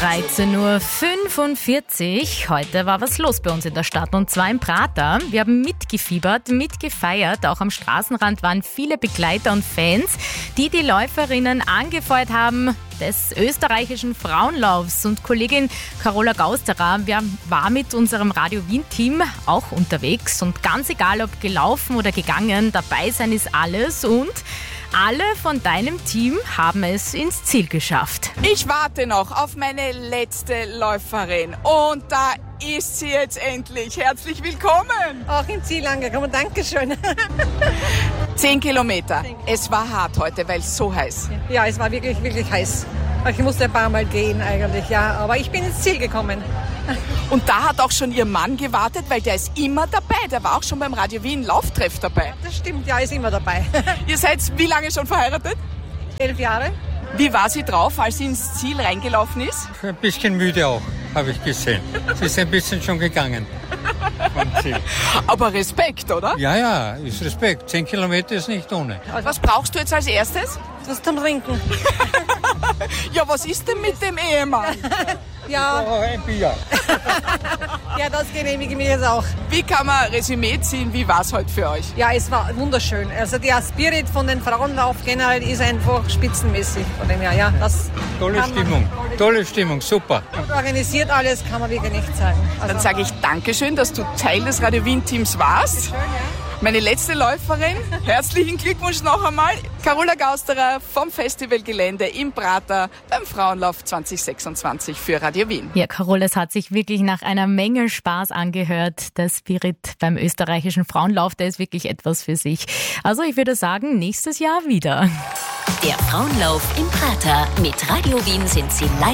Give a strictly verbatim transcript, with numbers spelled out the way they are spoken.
dreizehn Uhr fünfundvierzig. Heute war was los bei uns in der Stadt und zwar im Prater. Wir haben mitgefiebert, mitgefeiert. Auch am Straßenrand waren viele Begleiter und Fans, die die Läuferinnen angefeuert haben des österreichischen Frauenlaufs. Und Kollegin Carola Gausterer war mit unserem Radio Wien-Team auch unterwegs. Und ganz egal, ob gelaufen oder gegangen, dabei sein ist alles. Und alle von deinem Team haben es ins Ziel geschafft. Ich warte noch auf meine letzte Läuferin und da ist sie jetzt endlich. Herzlich willkommen. Auch im Ziel angekommen, Dankeschön. Zehn Kilometer. Es war hart heute, weil es so heiß. Ja, es war wirklich, wirklich heiß. Ich musste ein paar Mal gehen eigentlich, ja, aber ich bin ins Ziel gekommen. Und da hat auch schon Ihr Mann gewartet, weil der ist immer dabei. Der war auch schon beim Radio Wien Lauftreff dabei. Das stimmt, ja, ist immer dabei. Ihr seid wie lange schon verheiratet? Elf Jahre. Wie war sie drauf, als sie ins Ziel reingelaufen ist? Ein bisschen müde auch, habe ich gesehen. Sie ist ein bisschen schon gegangen vom Ziel. Aber Respekt, oder? Ja, ja, ist Respekt. Zehn Kilometer ist nicht ohne. Was brauchst du jetzt als erstes? Was zum Trinken. Ja, was ist denn mit dem Ehemann? Ja. Oh, ein Bier. Ja, das genehmige ich mir jetzt auch. Wie kann man Resümee ziehen? Wie war es heute für euch? Ja, es war wunderschön. Also der Spirit von den Frauenlauf generell ist einfach spitzenmäßig. Von dem her, ja, das Tolle Stimmung, tolle Stimmung, super. gut organisiert alles, kann man wirklich nicht sagen. Also, Dann sage ich Dankeschön, dass du Teil des Radio Wien-Teams warst. schön, ja. Meine letzte Läuferin, herzlichen Glückwunsch noch einmal. Carola Gausterer vom Festivalgelände im Prater beim Frauenlauf zwanzig sechsundzwanzig für Radio Wien. Ja, Carola, es hat sich wirklich nach einer Menge Spaß angehört. Der Spirit beim österreichischen Frauenlauf, der ist wirklich etwas für sich. Also ich würde sagen, nächstes Jahr wieder. Der Frauenlauf im Prater. Mit Radio Wien sind Sie live